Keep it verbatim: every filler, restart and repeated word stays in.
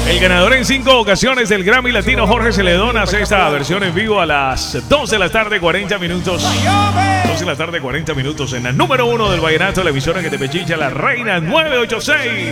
El ganador en cinco ocasiones del Grammy Latino, Jorge Celedón, hace esta versión en vivo a las dos de la tarde, cuarenta minutos. dos de la tarde, cuarenta minutos en la número uno del vallenato, la emisora que te pechicha, la Reina nueve ochenta y seis.